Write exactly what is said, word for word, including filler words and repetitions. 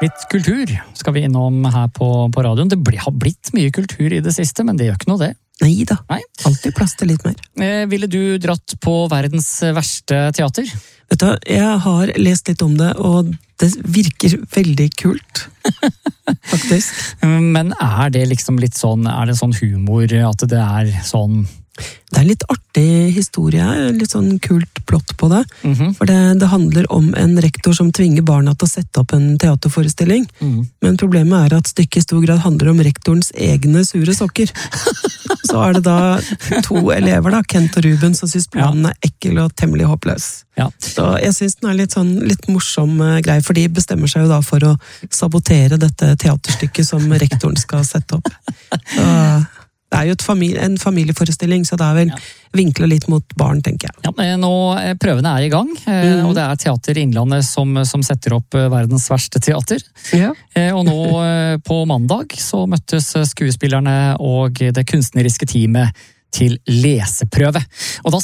Litt kultur skal vi innom her på, på radioen. Det ble, har blitt mye kultur i det siste, men det gjør ikke noe det. Neida, Nei. alltid plass til litt mer. Eh, ville du dratt på verdens verste teater? Vet du, jeg har lest litt om det, og det virker veldig kult, faktisk. Men er det liksom litt sånn, er det sånn humor, at det er sånn... Det er en litt artig historie, litt sånn kult plott på det. Mm-hmm. For det, det handler om en rektor som tvinger barna til å sette opp en teaterforestilling. Mm. Men problemet er at stykket i stor grad handler om rektorens egne sure sokker. Så er det da to elever, da, Kent og Ruben, som synes planen er ekkel og temmelig håpløs. Ja. Så jeg synes den er litt sånn litt morsom uh, grei, for de bestemmer seg jo da for å sabotere dette teaterstykket som rektoren skal sette opp. Så... Det er jo familie, en familieforestilling, så det er vel ja. vinklet litt mot barn, tenker jeg. Ja, nå prøvene er i gang, mm. og det er Teater Innlandet som, som setter opp verdens verste teater. Ja. Og nå på mandag så møttes skuespillerne og det kunstneriske teamet til leseprøve. Og da